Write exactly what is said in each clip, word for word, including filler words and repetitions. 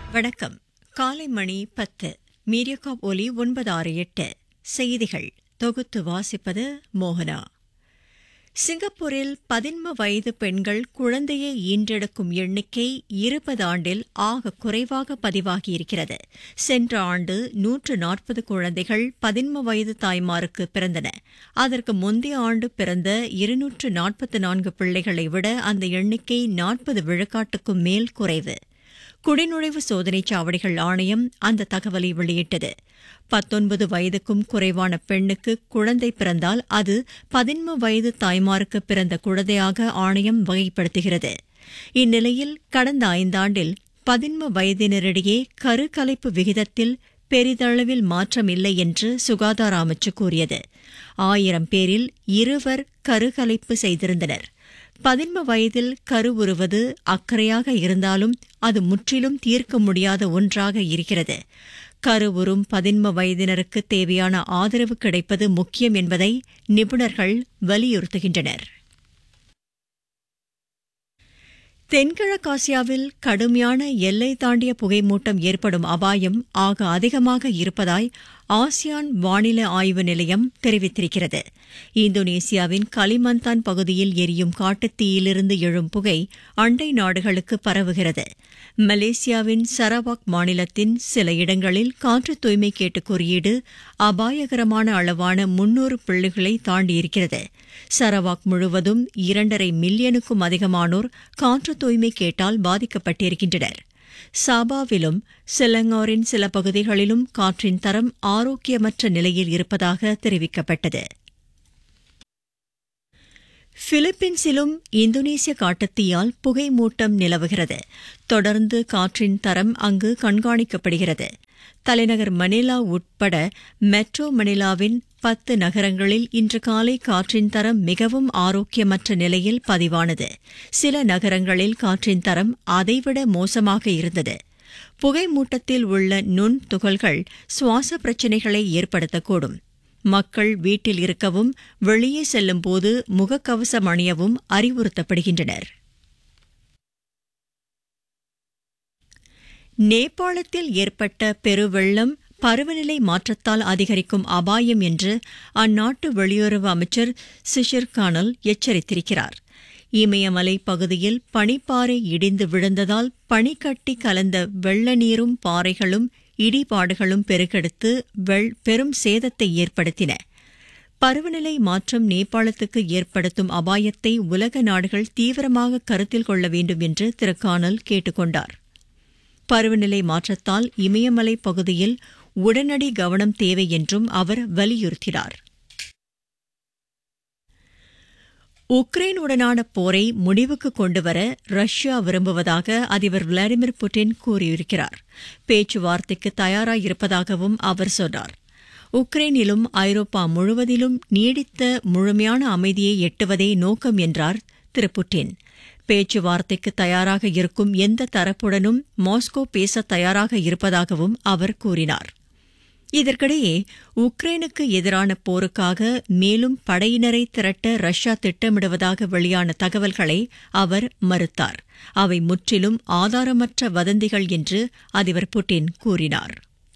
வணக்கம். காலை மணி பத்து. மீடியாகாப் ஒலி ஒன்பது ஆறு எட்டு. செய்திகள் தொகுத்து வாசிப்பது மோகனா. சிங்கப்பூரில் பதின்ம வயது பெண்கள் குழந்தையை ஈன்றெடுக்கும் எண்ணிக்கை இருபது ஆண்டில் ஆக குறைவாக பதிவாகியிருக்கிறது. சென்ற ஆண்டு நூற்று நாற்பது குழந்தைகள் பதின்ம வயது தாய்மாருக்கு பிறந்தன. அதற்கு முந்தைய ஆண்டு பிறந்த இருநூற்று நாற்பத்தி நான்கு பிள்ளைகளை விட அந்த எண்ணிக்கை நாற்பது விழுக்காட்டுக்கும் மேல் குறைவு. குடிநுழைவு சோதனைச் சாவடிகள் ஆணையம் அந்த தகவலை வெளியிட்டது. பத்தொன்பது வயதுக்கும் குறைவான பெண்ணுக்கு குழந்தை பிறந்தால் அது பதின்ம வயது தாய்மாருக்கு பிறந்த குழந்தையாக ஆணையம் வகைப்படுத்துகிறது. இந்நிலையில் கடந்த ஐந்தாண்டில் பதின்ம வயதினரிடையே கருக்கலைப்பு விகிதத்தில் பெரிதளவில் மாற்றமில்லை என்று சுகாதார அமைச்சு கூறியது. ஆயிரம் பேரில் இருவர் கருக்கலைப்பு செய்திருந்தனர். பதின்ம வயதில் கருவுறுவது அக்கறையாக இருந்தாலும் அது முற்றிலும் தீர்க்க முடியாத ஒன்றாக இருக்கிறது. கருவுறும் பதின்ம வயதினருக்கு தேவையான ஆதரவு கிடைப்பது முக்கியம் என்பதை நிபுணர்கள் வலியுறுத்துகின்றனர். தென்கிழக்காசியாவில் கடுமையான எல்லை தாண்டிய புகைமூட்டம் ஏற்படும் அபாயம் ஆக அதிகமாக இருப்பதாய் ஆசியான் வானிலை ஆய்வு நிலையம் தெரிவித்திருக்கிறது. இந்தோனேசியாவின் கலிமந்தான் பகுதியில் எரியும் காட்டுத்தீயிலிருந்து எழும் புகை அண்டை நாடுகளுக்கு பரவுகிறது. மலேசியாவின் சரவாக் மாநிலத்தின் சில இடங்களில் காற்று தூய்மை கேட்டு குறியீடு அபாயகரமான அளவான முன்னூறு புள்ளிகளை தாண்டியிருக்கிறது. சரவாக் முழுவதும் இரண்டரை மில்லியனுக்கும் அதிகமானோர் காற்று தூய்மை கேட்டால் பாதிக்கப்பட்டிருக்கின்றனர். சாபாவிலும் செலங்காரின் சில பகுதிகளிலும் காற்றின் தரம் ஆரோக்கியமற்ற நிலையில் இருப்பதாக தெரிவிக்கப்பட்டது. பிலிப்பீன்ஸிலும் இந்தோனேசிய காட்டுத்தீயால் புகைமூட்டம் நிலவுகிறது. தொடர்ந்து காற்றின் தரம் அங்கு கண்காணிக்கப்படுகிறது. தலைநகர் மணிலா உட்பட மெட்ரோ மணிலாவின் பத்து நகரங்களில் இன்று காலை காற்றின் தரம் மிகவும் ஆரோக்கியமற்ற நிலையில் பதிவானது. சில நகரங்களில் காற்றின் தரம் அதைவிட மோசமாக இருந்தது. புகைமூட்டத்தில் உள்ள நுண் துகள்கள் சுவாச பிரச்சினைகளை ஏற்படுத்தக்கூடும். மக்கள் வீட்டில் இருக்கவும் வெளியே செல்லும் போது முகக்கவசம் அணியவும் அறிவுறுத்தப்படுகின்றனர். நேபாளத்தில் ஏற்பட்ட பெருவெள்ளம் பருவநிலை மாற்றத்தால் அதிகரிக்கும் அபாயம் என்று அந்நாட்டு வெளியுறவு அமைச்சர் சிஷிர் கானல் எச்சரித்திருக்கிறார். இமயமலை பகுதியில் பனிப்பாறை இடிந்து விழுந்ததால் பனிக்கட்டி கலந்த வெள்ள நீரும் பாறைகளும் இடிபாடுகளும் பெருக்கெடுத்து பெரும் சேதத்தை ஏற்படுத்தின. பருவநிலை மாற்றம் நேபாளத்துக்கு ஏற்படுத்தும் அபாயத்தை உலக நாடுகள் தீவிரமாக கருத்தில் கொள்ள வேண்டும் என்று திரு கானல் கேட்டுக் கொண்டார். பருவநிலை மாற்றத்தால் இமயமலை பகுதியில் உடனடி கவனம் தேவை என்றும் அவர் வலியுறுத்தினார். உக்ரைனுடனான போரை முடிவுக்கு கொண்டுவர ரஷ்யா விரும்புவதாக அதிபர் விளாடிமிர் புட்டின் கூறியிருக்கிறார். பேச்சுவார்த்தைக்கு தயாராயிருப்பதாகவும் அவர் சொன்னார். உக்ரைனிலும் ஐரோப்பா முழுவதிலும் நீடித்த முழுமையான அமைதியை எட்டுவதே நோக்கம் என்றார் திரு புட்டின். பேச்சுவார்த்தைக்கு தயாராக இருக்கும் எந்த தரப்புடனும் மாஸ்கோ பேச தயாராக இருப்பதாகவும் அவர் கூறினார். இதற்கிடையே உக்ரைனுக்கு எதிரான போருக்காக மேலும் படையினரை திரட்ட ரஷ்யா திட்டமிடுவதாக வெளியான தகவல்களை அவர் மறுத்தார். அவை முற்றிலும் ஆதாரமற்ற வதந்திகள் என்று அதிபர் புட்டின் கூறினார்.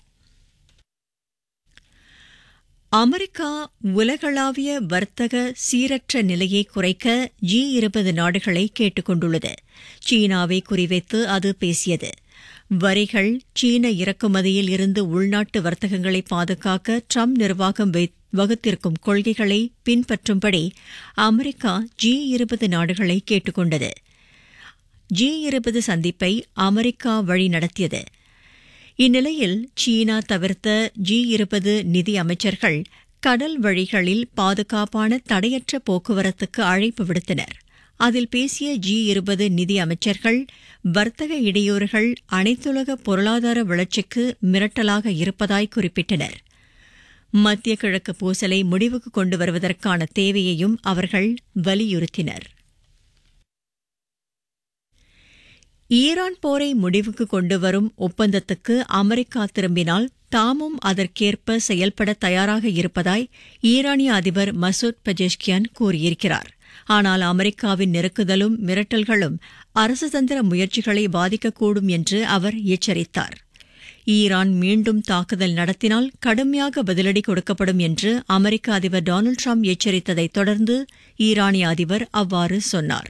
அமெரிக்கா உலகளாவிய வர்த்தக சீரற்ற நிலையை குறைக்க ஜி இருபது நாடுகளை கேட்டுக் கொண்டுள்ளது. சீனாவை குறிவைத்து அது பேசியது. வரிகள், சீன இறக்குமதியில் இருந்து உள்நாட்டு வர்த்தகங்களை பாதுகாக்க ட்ரம்ப் நிர்வாகம் வகுத்திருக்கும் கொள்கைகளை பின்பற்றும்படி அமெரிக்கா ஜி இருபது நாடுகளை கேட்டுக் கொண்டது. ஜி இருபது சந்திப்பை அமெரிக்கா வழி நடத்தியது. இந்நிலையில் சீனா தவிர்த்த ஜி இருபது நிதி அமைச்சர்கள் கடல் வழிகளில் பாதுகாப்பான தடையற்ற போக்குவரத்துக்கு அழைப்பு விடுத்தனர். அதில் பேசிய ஜி இருபது நிதி அமைச்சர்கள் வர்த்தக இடையூறுகள் அனைத்துலக பொருளாதார வளர்ச்சிக்கு மிரட்டலாக இருப்பதாய் குறிப்பிட்டனர். மத்திய கிழக்கு பூசலை முடிவுக்கு கொண்டு வருவதற்கான தேவையையும் அவர்கள் வலியுறுத்தினர். ஈரான் போரை முடிவுக்கு கொண்டுவரும் ஒப்பந்தத்துக்கு அமெரிக்கா திரும்பினால் தாமும் அதற்கேற்ப செயல்பட தயாராக இருப்பதாய் ஈரானிய அதிபர் மசூத் பெஜெஷ்கியான் கூறியிருக்கிறார். ஆனால் அமெரிக்காவின் நெருக்குதலும் மிரட்டல்களும் அரசுதந்திர முயற்சிகளை பாதிக்கக்கூடும் என்று அவர் எச்சரித்தார். ஈரான் மீண்டும் தாக்குதல் நடத்தினால் கடுமையாக பதிலடி கொடுக்கப்படும் என்று அமெரிக்க அதிபர் டொனால்டு ட்ரம்ப் எச்சரித்ததைத் தொடர்ந்து ஈரானிய அதிபர் அவ்வாறு சொன்னார்.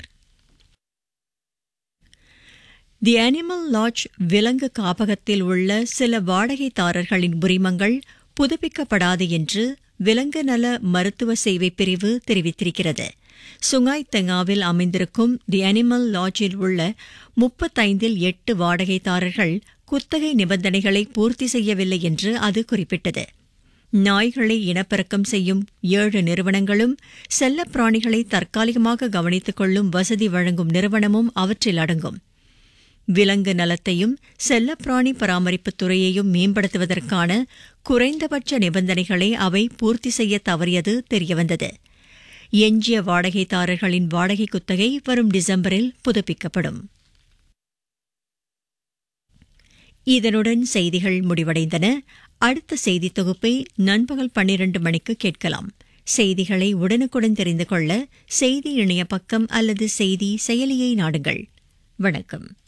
தி அனிமல் லாட்ஜ் விலங்கு காப்பகத்தில் உள்ள சில வாடகைதாரர்களின் உரிமங்கள் புதுப்பிக்கப்படாது என்று விலங்கு நல மருத்துவ சேவை பிரிவு தெரிவித்திருக்கிறது. சுங்காய் தெங்காவில் அமைந்திருக்கும் தி அனிமல் லாட்ஜில் உள்ள முப்பத்தைந்தில் எட்டு வாடகைதாரர்கள் குத்தகை நிபந்தனைகளை பூர்த்தி செய்யவில்லை என்று அது குறிப்பிட்டது. நாய்களை இனப்பெருக்கம் செய்யும் ஏழு நிறுவனங்களும் செல்லப்பிராணிகளை தற்காலிகமாக கவனித்துக் கொள்ளும் வசதி வழங்கும் நிறுவனமும் அவற்றில் அடங்கும். விலங்கு நலத்தையும் செல்லப்பிராணி பராமரிப்புத் துறையையும் மேம்படுத்துவதற்கான குறைந்தபட்ச நிபந்தனைகளை அவை பூர்த்தி செய்ய தவறியது தெரியவந்தது. எஞ்சிய வாடகைதாரர்களின் வாடகை குத்தகை வரும் டிசம்பரில் புதுப்பிக்கப்படும். இதனுடன் செய்திகள் முடிவடைந்தன. அடுத்த செய்தி தொகுப்பை நண்பகல் பன்னிரண்டு மணிக்கு கேட்கலாம். செய்திகளை உடனுக்குடன் தெரிந்து கொள்ள செய்தி இணைய பக்கம் அல்லது செய்தி செயலியை நாடுங்கள். வணக்கம்.